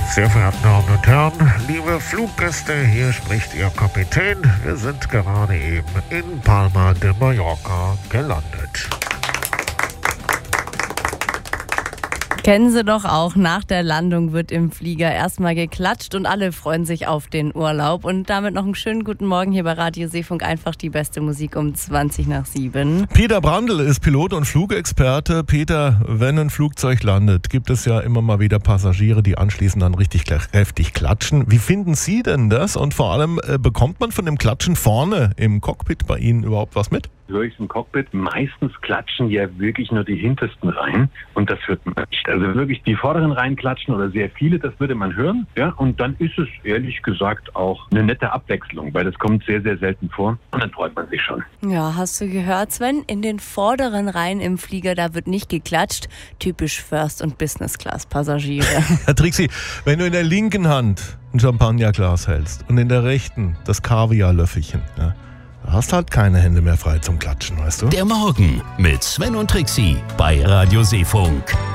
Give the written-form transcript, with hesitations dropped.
Sehr verehrte Damen und Herren, liebe Fluggäste, hier spricht Ihr Kapitän. Wir sind gerade eben in Palma de Mallorca gelandet. Kennen Sie doch auch, nach der Landung wird im Flieger erstmal geklatscht und alle freuen sich auf den Urlaub. Und damit noch einen schönen guten Morgen hier bei Radio Seefunk, einfach die beste Musik um 7:20. Peter Brandl ist Pilot und Flugexperte. Peter, wenn ein Flugzeug landet, gibt es ja immer mal wieder Passagiere, die anschließend dann richtig kräftig klatschen. Wie finden Sie denn das? Und vor allem, bekommt man von dem Klatschen vorne im Cockpit bei Ihnen überhaupt was mit? Höre ich im Cockpit, meistens klatschen ja wirklich nur die hintersten Reihen und das hört man nicht. Also wirklich die vorderen Reihen klatschen oder sehr viele, das würde man hören. Ja, und dann ist es ehrlich gesagt auch eine nette Abwechslung, weil das kommt sehr, sehr selten vor und dann freut man sich schon. Ja, hast du gehört, Sven? In den vorderen Reihen im Flieger, da wird nicht geklatscht. Typisch First- und Business-Class-Passagiere. Herr Trixi, wenn du in der linken Hand ein Champagnerglas hältst und in der rechten das Kaviarlöffelchen, ja, da hast halt keine Hände mehr frei zum Klatschen, weißt du? Der Morgen mit Sven und Trixi bei Radio Seefunk.